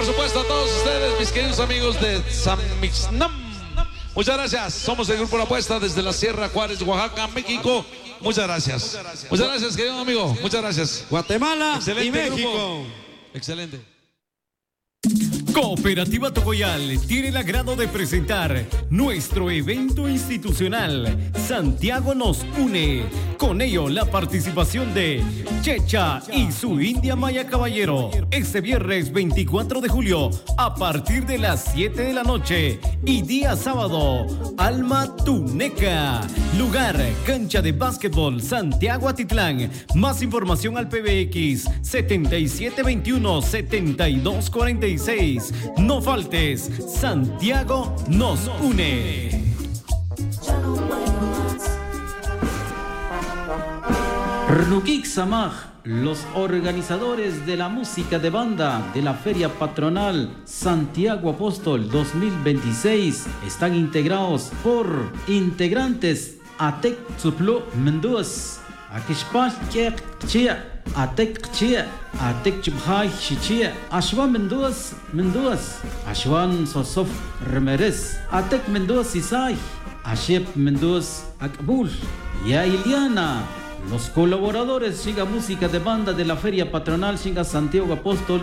supuesto, a todos ustedes, mis queridos amigos de San Mixnam. Muchas gracias. Somos el Grupo La Apuesta desde la Sierra Juárez, Oaxaca, México. Muchas gracias. Muchas gracias, querido amigo. Muchas gracias. Guatemala Excelente y México. grupo. Excelente. Cooperativa Tocoyal tiene el agrado de presentar nuestro evento institucional Santiago nos une. Con ello la participación de Checha y su India Maya Caballero. Este viernes 24 de julio a partir de las 7 de la noche. Y día sábado, Alma Tuneca. Lugar, cancha de básquetbol Santiago Atitlán. Más información al PBX 7721-7246. No faltes, Santiago nos une. Rnukik Samaj, los organizadores de la música de banda de la Feria Patronal Santiago Apóstol 2026 están integrados por integrantes Atek Tsuplo Menduz, Akishpal Chia, Atek Chia, Atek Chubhai Chichia, Ashwan Menduz, Ashwan Sosof Remeres, Atek Menduz Isai, Ashep Menduz Akbul, Ya Iliana. Los colaboradores Shinga Música de Banda de la Feria Patronal Shinga Santiago Apóstol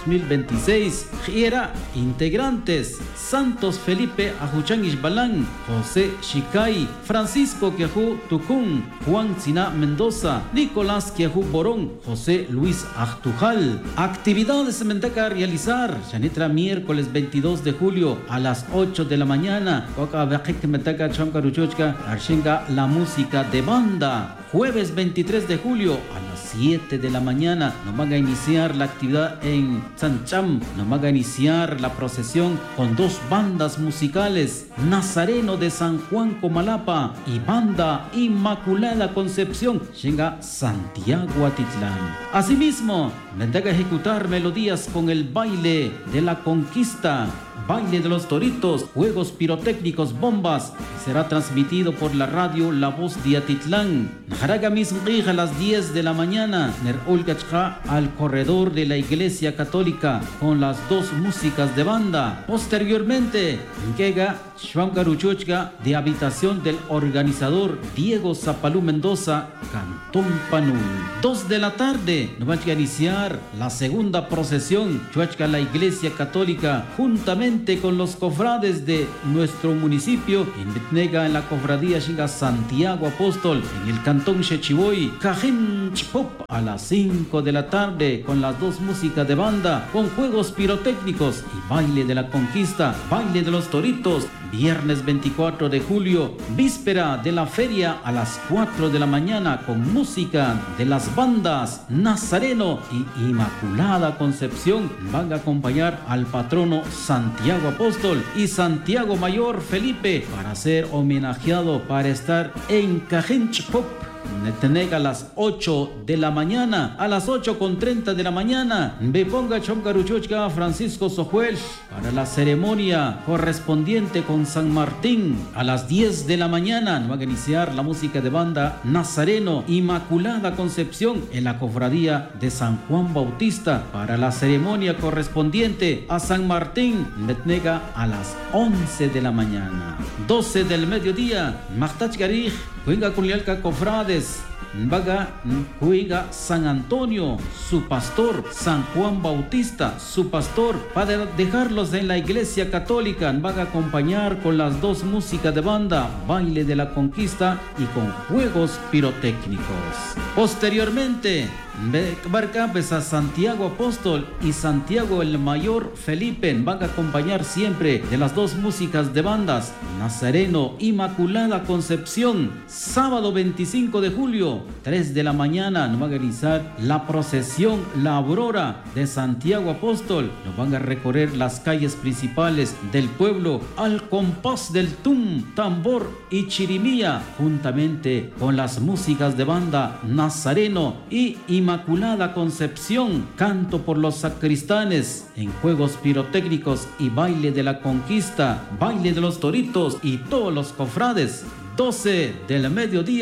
2026. Giera, integrantes Santos Felipe Ajuchangish Balán, José Shikai, Francisco Quiajú Tucún, Juan Sina Mendoza, Nicolás Quiajú Borón, José Luis Ajtujal. Actividades Menteca a realizar. Chanitra miércoles 22 de julio a las 8 de la mañana. Coca Bajik Menteca Chamcaruchochka, Arshinga la música de banda. Jueves 23 de julio a las 7 de la mañana nos van a iniciar la actividad en Sancham. Nos van a iniciar la procesión con dos bandas musicales, Nazareno de San Juan Comalapa y Banda Inmaculada Concepción, llega Santiago Atitlán. Asimismo, vendrá a ejecutar melodías con el baile de la conquista, baile de los toritos, juegos pirotécnicos, bombas, y será transmitido por la radio La Voz de Atitlán. Najaraga mismrija a las 10 de la mañana, Ner Olgachka al corredor de la Iglesia Católica con las dos músicas de banda. Posteriormente, Nkega Shwangaruchochga de habitación del organizador Diego Zapalú Mendoza, Cantón Panul. 2 de la tarde, nos va a iniciar la segunda procesión, Chuachka la Iglesia Católica, juntamente con los cofrades de nuestro municipio, en Betnega, en la cofradía Shinga Santiago Apóstol, en el Cantón Chechiboy, Cajén Chipop, a las 5 de la tarde, con las dos músicas de banda, con juegos pirotécnicos y baile de la conquista, baile de los toritos. Viernes 24 de julio, víspera de la feria a las 4 de la mañana con música de las bandas Nazareno y Inmaculada Concepción. Van a acompañar al patrono Santiago Apóstol y Santiago Mayor Felipe para ser homenajeado, para estar en Cajinchpop. Netenega a las 8 de la mañana, a las 8:30 de la mañana, Beponga Chomcaruchochka Francisco Sojuel para la ceremonia correspondiente con San Martín. A las 10 de la mañana va a iniciar la música de banda Nazareno Inmaculada Concepción en la cofradía de San Juan Bautista para la ceremonia correspondiente a San Martín. Netenega a las 11 de la mañana. 12 del mediodía, Machtach Garij, Cuenga Culialca Cofrades, Vaga Cuenga San Antonio, su pastor, San Juan Bautista, su pastor, para dejarlos en la Iglesia Católica. Van a acompañar con las dos músicas de banda, baile de la conquista y con juegos pirotécnicos. Posteriormente, Barcapes a Santiago Apóstol y Santiago el Mayor Felipe van a acompañar siempre de las dos músicas de bandas Nazareno Inmaculada Concepción. Sábado 25 de julio, 3 de la mañana, nos van a realizar la procesión La Aurora de Santiago Apóstol. Nos van a recorrer las calles principales del pueblo al compás del tum, tambor y chirimía, juntamente con las músicas de banda Nazareno y Inmaculada Concepción, canto por los sacristanes, en juegos pirotécnicos y baile de la conquista, baile de los toritos y todos los cofrades. 12 del mediodía,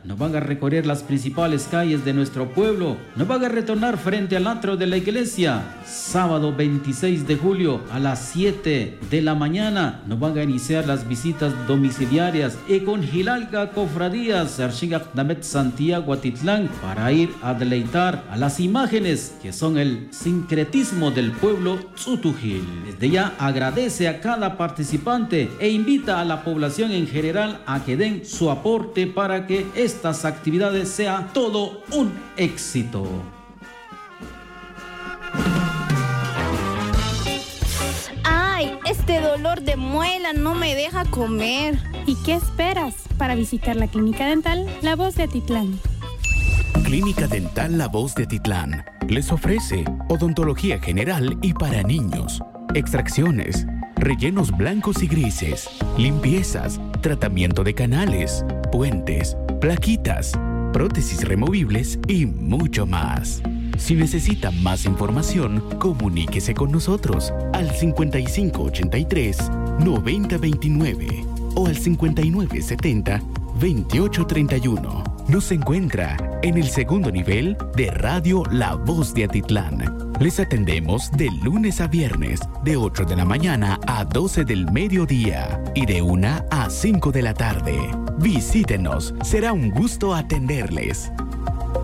nos van a recorrer las principales calles de nuestro pueblo, nos van a retornar frente al atrio de la iglesia. Sábado 26 de julio a las 7 de la mañana nos van a iniciar las visitas domiciliarias y con Gilalca Cofradías Arshigak Namet Santiago Atitlán para ir a deleitar a las imágenes que son el sincretismo del pueblo Tzutujil. Desde ya agradece a cada participante e invita a la población en general a que den su aporte para que estas actividades sea todo un éxito. ¡Ay! Este dolor de muela no me deja comer. ¿Y qué esperas para visitar la Clínica Dental La Voz de Atitlán? Clínica Dental La Voz de Atitlán les ofrece odontología general y para niños, extracciones, rellenos blancos y grises, limpiezas, tratamiento de canales, puentes, plaquitas, prótesis removibles y mucho más. Si necesita más información, comuníquese con nosotros al 5583-9029 o al 5970-2831. Nos encuentra en el segundo nivel de Radio La Voz de Atitlán. Les atendemos de lunes a viernes, de 8 de la mañana a 12 del mediodía y de 1 a 5 de la tarde. Visítenos, será un gusto atenderles.